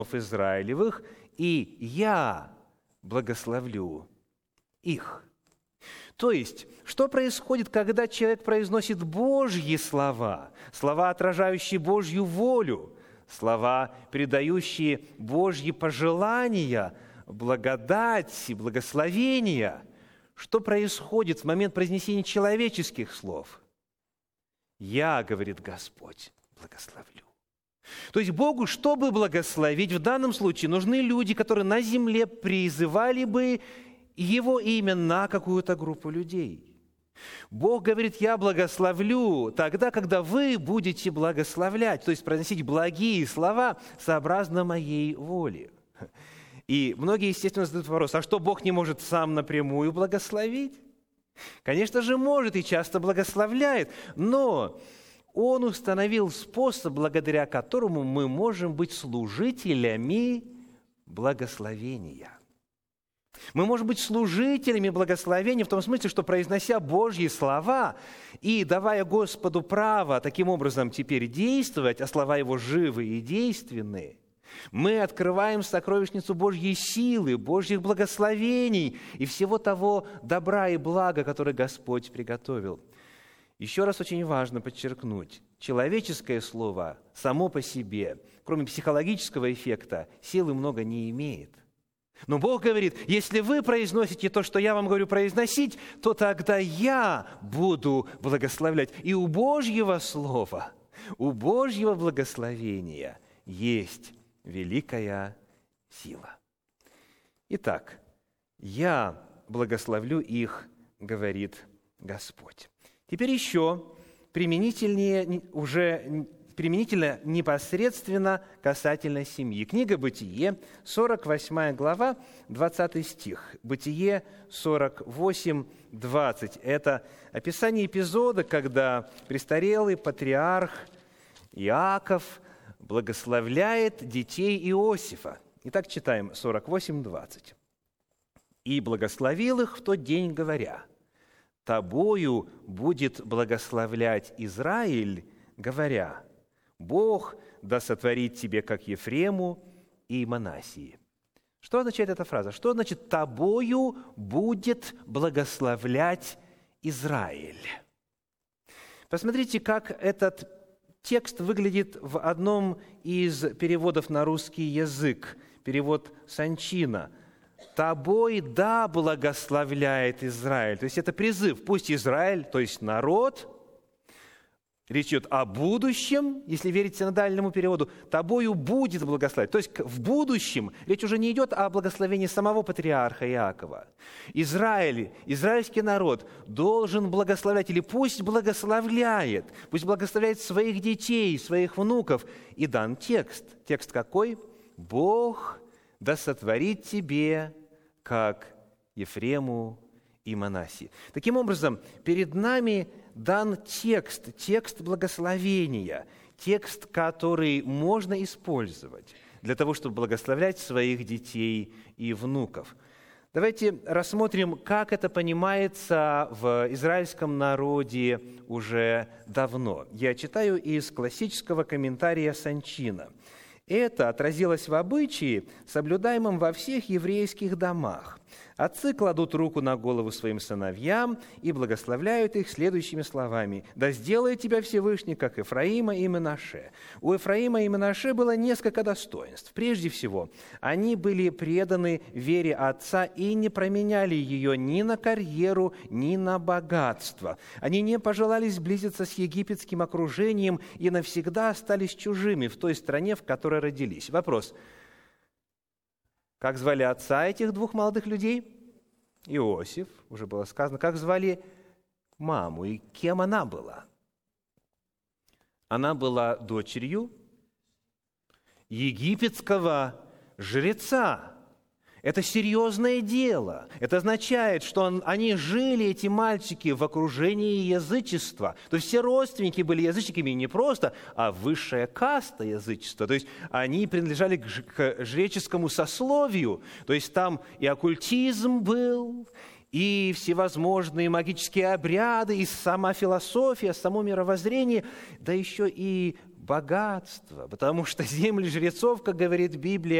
Израилевых, и я благословлю их». То есть, что происходит, когда человек произносит Божьи слова, слова, отражающие Божью волю, слова, передающие Божьи пожелания, благодать и благословения? Что происходит в момент произнесения человеческих слов? «Я, — говорит Господь, — благословлю». То есть Богу, чтобы благословить, в данном случае нужны люди, которые на земле призывали бы Его имя на какую-то группу людей. Бог говорит: «Я благословлю тогда, когда вы будете благословлять», то есть произносить благие слова сообразно моей воле. И многие, естественно, задают вопрос: а что, Бог не может сам напрямую благословить? Конечно же, может и часто благословляет, но Он установил способ, благодаря которому мы можем быть служителями благословения. Мы можем быть служителями благословения в том смысле, что, произнося Божьи слова и давая Господу право таким образом теперь действовать, а слова Его живы и действенны, мы открываем сокровищницу Божьей силы, Божьих благословений и всего того добра и блага, которое Господь приготовил. Еще раз очень важно подчеркнуть, человеческое слово само по себе, кроме психологического эффекта, силы много не имеет. Но Бог говорит: если вы произносите то, что я вам говорю произносить, то тогда я буду благословлять. И у Божьего слова, у Божьего благословения есть великая сила. Итак, «я благословлю их, — говорит Господь». Теперь еще применительно непосредственно касательно семьи. Книга «Бытие», 48 глава, 20 стих. Бытие 48, 20. Это описание эпизода, когда престарелый патриарх Иаков благословляет детей Иосифа. Итак, читаем 48, 20. «И благословил их в тот день, говоря: тобою будет благословлять Израиль, говоря: Бог да сотворит тебе, как Ефрему и Манассии». Что означает эта фраза? Что значит «тобою будет благословлять Израиль»? Посмотрите, как этот текст выглядит в одном из переводов на русский язык, перевод Санчина. «Тобой да благословляет Израиль». То есть это призыв. Пусть Израиль, то есть народ, речь идет о будущем, если верить синодальному переводу, «тобою будет благословлять». То есть в будущем речь уже не идет о благословении самого патриарха Иакова. Израиль, израильский народ должен благословлять, или пусть благословляет своих детей, своих внуков. И дан текст. Текст какой? «Бог да сотворит тебе, как Ефрему и Манассии». Таким образом, перед нами дан текст благословения, текст, который можно использовать для того, чтобы благословлять своих детей и внуков. Давайте рассмотрим, как это понимается в израильском народе уже давно. Я читаю из классического комментария Санчина. Это отразилось в обычае, соблюдаемом во всех еврейских домах. Отцы кладут руку на голову своим сыновьям и благословляют их следующими словами: «Да сделает тебя Всевышний, как Ефраима и Менаше». У Ефраима и Менаше было несколько достоинств. Прежде всего, они были преданы вере отца и не променяли ее ни на карьеру, ни на богатство. Они не пожелали сблизиться с египетским окружением и навсегда остались чужими в той стране, в которой родились. Вопрос: как звали отца этих двух молодых людей? Иосиф, уже было сказано. Как звали маму и кем она была? Она была дочерью египетского жреца. Это серьезное дело. Это означает, что они жили, эти мальчики, в окружении язычества. То есть все родственники были язычниками не просто, а высшая каста язычества. То есть они принадлежали к жреческому сословию. То есть там и оккультизм был, и всевозможные магические обряды, и сама философия, само мировоззрение, да еще и богатство, потому что земли жрецов, как говорит Библия,